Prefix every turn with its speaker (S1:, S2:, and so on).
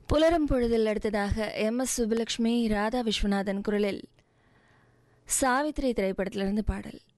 S1: புலரும் பொழுதில் அடுத்ததாக MS சுப்புலட்சுமி ராதா விஸ்வநாதன் குரலில் சாவித்திரி திரைப்படத்திலிருந்து பாடல்.